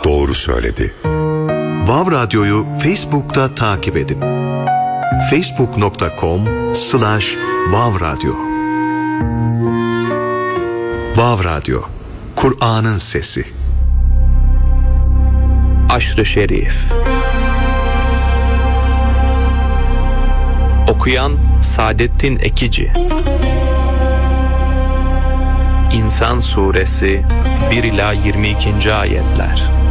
doğru söyledi. Vav Radyo'yu Facebook'ta takip edin. facebook.com/vavradyo. Vav Radyo, Kur'an'ın sesi. Aşr-ı Şerif. Okuyan Saadettin Ekici. İnsan Suresi 1-22. ayetler.